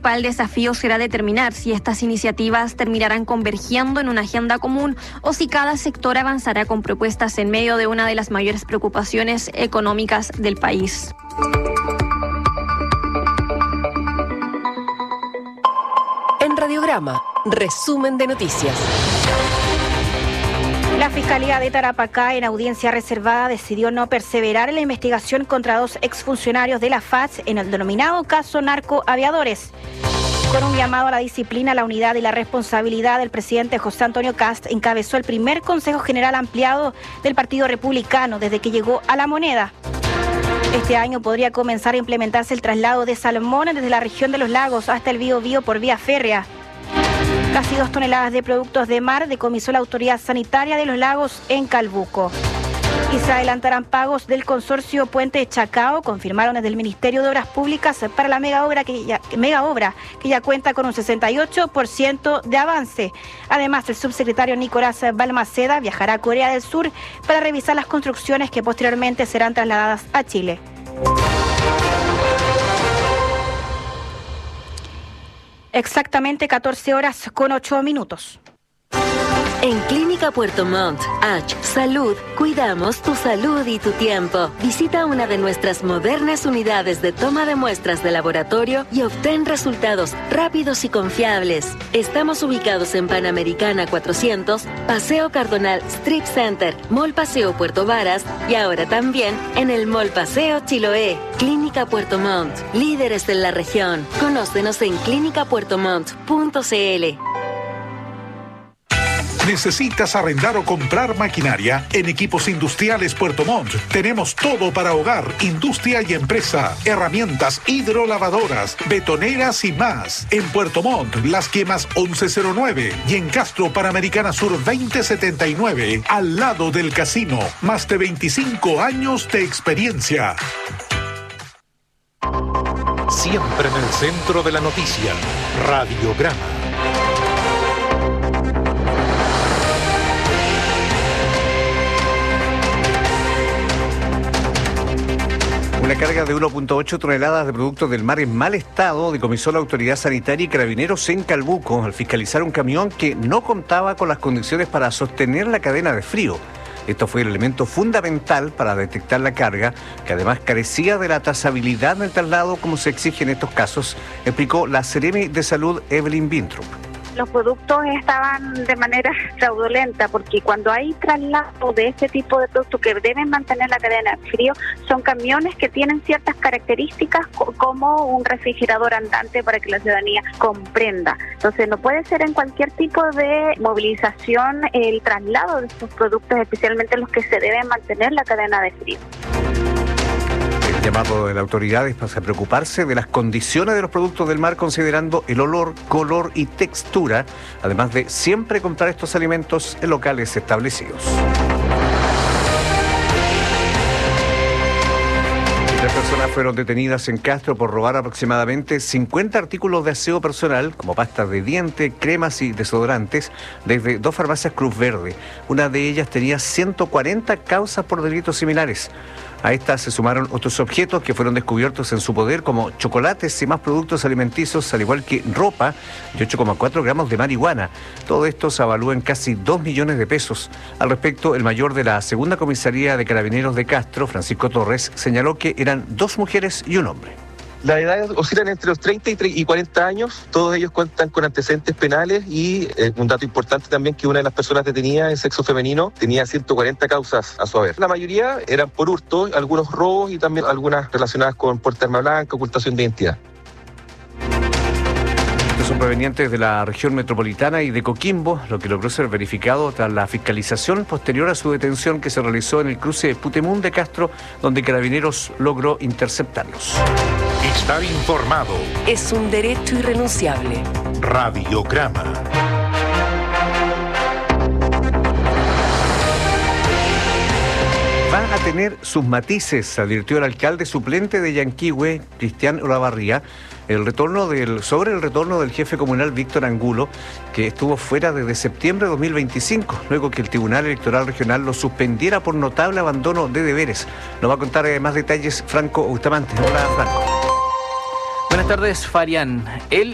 principal desafío será determinar si estas iniciativas terminarán convergiendo en una agenda común o si cada sector avanzará con propuestas en medio de una de las mayores preocupaciones económicas del país. En Radiograma, resumen de noticias. La Fiscalía de Tarapacá, en audiencia reservada, decidió no perseverar en la investigación contra 2 exfuncionarios de la FACH en el denominado caso narcoaviadores. Con un llamado a la disciplina, la unidad y la responsabilidad, del presidente José Antonio Kast encabezó el primer Consejo General ampliado del Partido Republicano desde que llegó a La Moneda. Este año podría comenzar a implementarse el traslado de salmón desde la región de los lagos hasta el Biobío por vía férrea. Casi 2 toneladas de productos de mar decomisó la Autoridad Sanitaria de los Lagos en Calbuco. Y se adelantarán pagos del consorcio Puente Chacao, confirmaron desde el Ministerio de Obras Públicas para la mega obra que ya cuenta con un 68% de avance. Además, el subsecretario Nicolás Balmaceda viajará a Corea del Sur para revisar las construcciones que posteriormente serán trasladadas a Chile. Exactamente 14:08. En Clínica Puerto Montt, Salud, cuidamos tu salud y tu tiempo. Visita una de nuestras modernas unidades de toma de muestras de laboratorio y obtén resultados rápidos y confiables. Estamos ubicados en Panamericana 400, Paseo Cardonal Strip Center, Mall Paseo Puerto Varas y ahora también en el Mall Paseo Chiloé. Clínica Puerto Montt, líderes en la región. Conócenos en clinicapuertomont.cl. ¿Necesitas arrendar o comprar maquinaria? En Equipos Industriales Puerto Montt tenemos todo para hogar, industria y empresa, herramientas hidrolavadoras, betoneras y más. En Puerto Montt, Las Quemas 1109 y en Castro, Panamericana Sur 2079, al lado del casino. Más de 25 años de experiencia. Siempre en el centro de la noticia, Radiograma. Una carga de 1.8 toneladas de productos del mar en mal estado decomisó la Autoridad Sanitaria y Carabineros en Calbuco al fiscalizar un camión que no contaba con las condiciones para sostener la cadena de frío. Esto fue el elemento fundamental para detectar la carga, que además carecía de la trazabilidad del traslado como se exige en estos casos, explicó la Seremi de Salud Evelyn Winthrop. Los productos estaban de manera fraudulenta porque cuando hay traslado de este tipo de productos que deben mantener la cadena de frío, son camiones que tienen ciertas características como un refrigerador andante para que la ciudadanía comprenda. Entonces no puede ser en cualquier tipo de movilización el traslado de estos productos, especialmente los que se deben mantener la cadena de frío. El llamado de la autoridad es para preocuparse de las condiciones de los productos del mar, considerando el olor, color y textura, además de siempre comprar estos alimentos en locales establecidos. 3 personas fueron detenidas en Castro por robar aproximadamente 50 artículos de aseo personal, como pastas de diente, cremas y desodorantes, desde 2 farmacias Cruz Verde. Una de ellas tenía 140 causas por delitos similares. A estas se sumaron otros objetos que fueron descubiertos en su poder, como chocolates y más productos alimenticios, al igual que ropa y 8,4 gramos de marihuana. Todo esto se evalúa en casi 2 millones de pesos. Al respecto, el mayor de la Segunda Comisaría de Carabineros de Castro, Francisco Torres, señaló que eran 2 mujeres y un hombre. Las edades oscilan entre los 30 y 40 años, todos ellos cuentan con antecedentes penales y un dato importante también que una de las personas detenidas en sexo femenino tenía 140 causas a su haber. La mayoría eran por hurto, algunos robos y también algunas relacionadas con porte de arma blanca, ocultación de identidad. Estos son provenientes de la región metropolitana y de Coquimbo, lo que logró ser verificado tras la fiscalización posterior a su detención que se realizó en el cruce de Putemún de Castro, donde Carabineros logró interceptarlos. Estar informado es un derecho irrenunciable. Radiograma. Va a tener sus matices, advirtió el alcalde suplente de Yanquihue, Cristian Olavarría, sobre el retorno del jefe comunal Víctor Angulo, que estuvo fuera desde septiembre de 2025, luego que el Tribunal Electoral Regional lo suspendiera por notable abandono de deberes. Nos va a contar más detalles Franco Bustamante. Hola, Franco. Buenas tardes, Farian. El